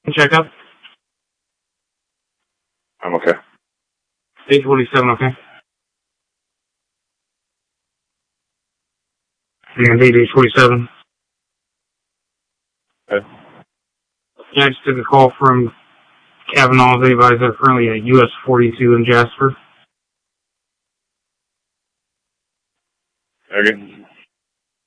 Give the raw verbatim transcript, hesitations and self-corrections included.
Check up. I'm okay. eight twenty-seven, okay. And eight twenty-seven. Okay. Yeah, I just took a call from Kavanaugh. They advise they're currently at U S forty-two in Jasper. Okay.